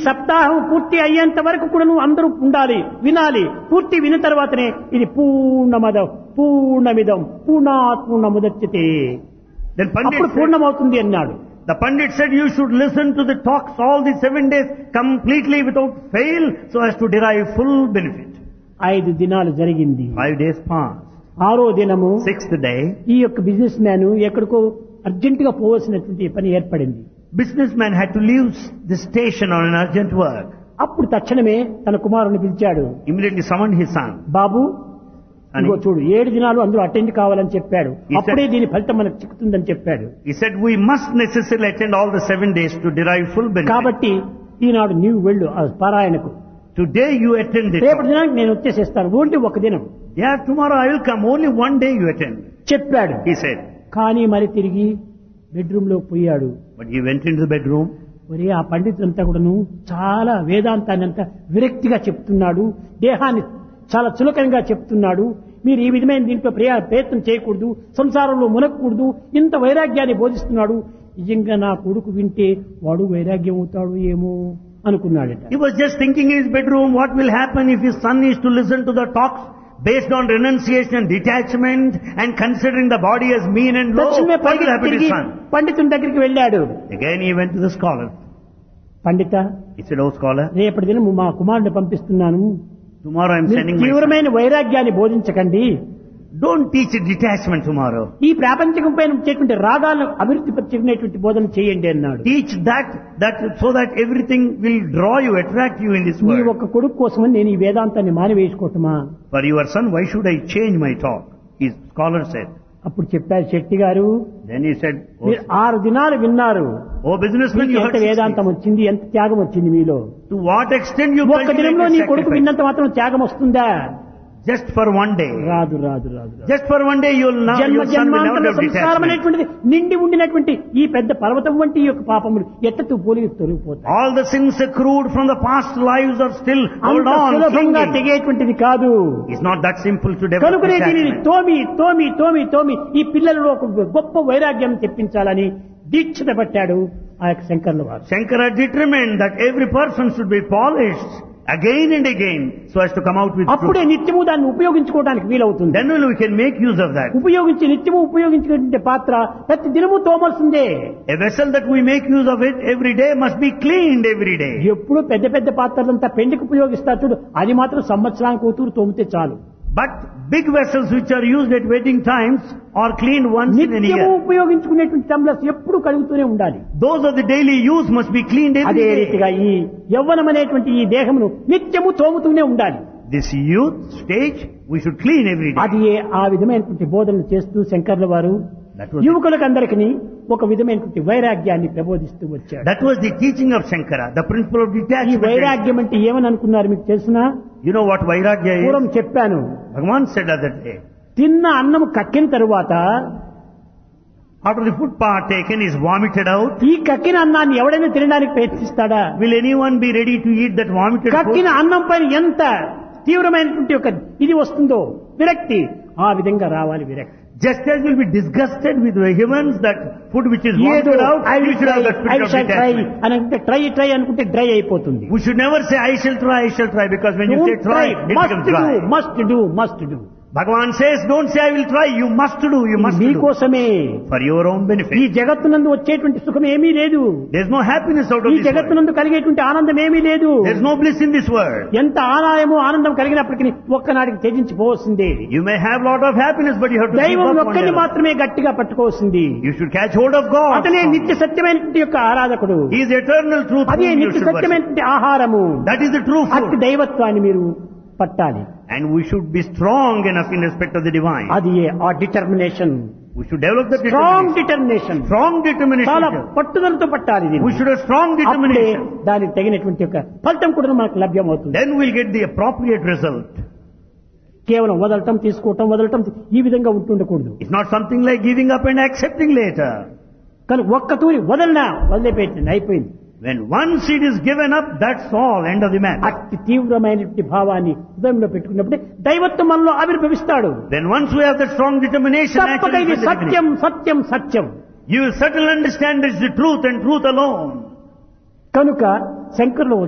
సప్తాహం పూర్తి అయ్యేంత వరకు కూడా నువ్వు అందరూ ఉండాలి, వినాలి. పూర్తి విన్న తర్వాతనే ఇది పూర్ణమిదం పూర్ణాత్ పూర్ణముదచ్యతే, Then అప్పుడు Pandit said, పూర్ణమవుతుంది అన్నాడు. the Pandit said you should listen to the talks all the 7 days completely without fail so as to derive full benefit. 5 దినాలు జరిగింది. 5 days passed. 6వ దినము 6th day, ఈ యొక్క బిజినెస్ మ్యాన్ ఎక్కడికో అర్జెంటుగా పోవలసినటువంటి పని ఏర్పడింది. businessman had to leave the station on an urgent work. అప్పుడు తక్షణమే తన కుమారుని పిలిచాడు. Immediately summoned his son. Babu And ఇదిగో చూడు 7 దినాలు అందరూ అటెండ్ కావాలని చెప్పాడు. He said- అప్పుడే దీని ఫలితం మనకు చిక్కుతుందని చెప్పాడు. He said, we must necessarily attend all the 7 days to derive full benefit. కాబట్టి ఈనాడు నీవు వెళ్ళు ఆ పారాయణకు, Today you attend it. రేపటి దినానికి నేను వచ్చేసేస్తాను, ఓన్లీ ఒక దినం Yeah, tomorrow I will come. Only one day you attend. చెప్పాడు. He said. కానీ మరి తిరిగి బెడ్రూమ్ లో పోయాడు. But he went into the bedroom. మరి ఆ పండితులంతా కూడాను చాలా వేదాంతాన్ని అంతా విరక్తిగా చెప్తున్నాడు, దేహాన్ని చాలా చులకనగా చెప్తున్నాడు. మీరు ఈ విధమైన దీంట్లో ప్రయత్నం చేయకూడదు, సంసారంలో మునగకూడదు, ఇంత వైరాగ్యాన్ని బోధిస్తున్నాడు. నిజంగా నా కొడుకు వింటే వాడు వైరాగ్యం అవుతాడు ఏమో అనుకున్నాడట. He was just thinking in his bedroom, what will happen if his son is to listen to the talks based on renunciation and detachment and considering the body as mean and low. తక్షణమే What will happen to తిరిగి his son? పండితుని దగ్గరికి వెళ్ళాడు. Again he went to the scholar. Pandit, He said, oh scholar, రేపటి దినం మా కుమారుని పంపిస్తున్నాను, tomorrow I am మీరు sending my son. తీవ్రమైన వైరాగ్యాన్ని బోధించకండి, Don't teach detachment tomorrow. ఈ ప్రాపంచకం పైన వచ్చేటువంటి రాగాలను అభివృద్ధి పరిచేటువంటి బోధన చేయండి అన్నాడు. Teach that so that everything will draw you, attract you in this నీ world. ఒక్క కొడుకు కోసమని నేను ఈ వేదాంతాన్ని మానివేసుకోవటమా? For your son, why should I change my talk? His scholar said. అప్పుడు చెప్పారు శెట్టి గారు, Then he said, మీరు 6 దినాలు విన్నారు, oh businessman, మీకు you ఎంత heard 6 వేదాంతం days. వచ్చింది, ఎంత త్యాగం వచ్చింది మీలో. To what extent you ఒక్క దినంలో నీ cultivated కొడుకు sacrifice? విన్నంత మాత్రం త్యాగం వస్తుందా? Just for one day. రాదు రాదు రాదు. Just for one day your జన్మ son will never జన్మాంతర have సంస్కారం detachment. అనేటువంటిది నిండి ఉండినటువంటి ఈ పెద్ద పర్వతం వంటి ఈ యొక్క పాపములు ఎట్టతో పోలి తొలగిపోతాయి. All the sins accrued from the past lives are still hold అంత on. సులభంగా clinging. తెగేటువంటిది కాదు. It's not that simple to develop కనుకనే దీనిని detachment. తోమి ఈ పిల్లలలో ఒక గొప్ప వైరాగ్యం తెప్పించాలని దీక్షత పట్టాడు ఆ యొక్క శంకర్ల వారు. Shankara determined that every person should be polished again and again so as to come out with అప్పుడే truth. నిత్యము దాన్ని ఉపయోగించుకోవడానికి వీలవుతుంది. Then we can make use of that. నిత్యము ఉపయోగించుకునే పాత్ర ప్రతి దినము తోమాల్సిందే. A vessel that we make use of it every day must be cleaned every day. ఎప్పుడు పెద్ద పెద్ద పాత్రలంతా పెండికి ఉపయోగిస్తారు చూడు, అది మాత్రం సంవత్సరానికి కూతురు తోమితే చాలు. But big vessels which are used at wedding times are cleaned once in a నిత్యము year. ఉపయోగించుకునేటువంటి టంబ్లర్స్ ఎప్పుడు కడుగుతూనే ఉండాలి. Those of the daily use must be cleaned every అదే day. రీతిగా ఈ యవ్వనం అనేటువంటి ఈ దేహమును నిత్యము తోముతూనే ఉండాలి. This youth stage we should clean every day. అది ఆ విధమైనటువంటి బోధనలు చేస్తూ శంకర్ల వారు That was యువకులకందరికీ ఒక విధమైనటువంటి వైరాగ్యాన్ని ప్రబోధిస్తూ వచ్చాడు. the teaching of Shankara, the principle of ఈ detachment. వైరాగ్యం అంటే ఏమని అనుకున్నారు మీకు తెలుసునా? You know what vairagya పూర్వం is? చెప్పాను. Bhagavan said other day, తిన్న అన్నం కక్కిన తరువాత after the food partaken is vomited out, ఈ కక్కిన అన్నాన్ని ఎవడైనా తినడానికి ప్రయత్నిస్తాడా? will anyone be ready to eat that vomited కక్కిన food? అన్నం పైన ఎంత తీవ్రమైనటువంటి ఒక ఇది వస్తుందో విరక్తి, ఆ విధంగా రావాలి విరక్తి. Just as will be disgusted with vehemence that food which is ఏదో vomited out, I we will should have try, that I spirit of shall try detachment. అని అంటే ట్రై అనుకుంటే డ్రై అయిపోతుంది. We should never say I shall try because when you say try, it becomes dry. Must do. Bhagavan says, don't say I will try, you must do. మీకోసమే. For your own ఈ benefit. జగత్తునందు వచ్చేటువంటి సుఖం ఏమీ లేదు. There's no happiness out of ఈ this world. జగత్తునందు కలిగేటువంటి ఆనందం ఏమీ లేదు. There's no bliss in this world. ఎంత ఆనందం కలిగినప్పటికీ ఒక్కనాటికి త్యజించిపోవలసిందే. You may have lot of happiness, but you have to give దైవం up one ఒక్కడిని level. మాత్రమే గట్టిగా పట్టుకోవాల్సింది. You should catch hold of God. అతనే నిత్య సత్యమైనటువంటి యొక్క ఆరాధకుడు. He is eternal truth. అదే whom you నిత్య should worship. సత్యమైనటువంటి ఆహారము. That is the true అట్టి food. దైవత్వాన్ని మీరు పట్టాలి. And we should be strong enough in respect of the divine. అది ఆ determination, We should develop the strong determination. Determination, Strong determination. చాలా పట్టుదలతో పట్టాలి దీన్ని. We should have strong అప్పుడే determination. దానికి తగినటువంటి యొక్క ఫలితం కూడా మనకు లభ్యమవుతుంది. Then we'll get the appropriate result. కేవలం వదలటం తీసుకోవటం ఈ విధంగా ఉంటుండకూడదు. It's not something like giving up and accepting later. కానీ ఒక్క తూరి వదిలిపెట్టింది అయిపోయింది. When one seed is given up, that's all, end of the matter. అట్టి తీవ్రమైనటువంటి భావాన్ని హృదయంలో పెట్టుకున్నప్పుడే దైవత్వం మనలో ఆవిర్భవిస్తాడు. Then once we have that strong determination, తప్పక ఇది సత్యం. you will certainly understand it's the truth and truth alone. కనుక శంకరులు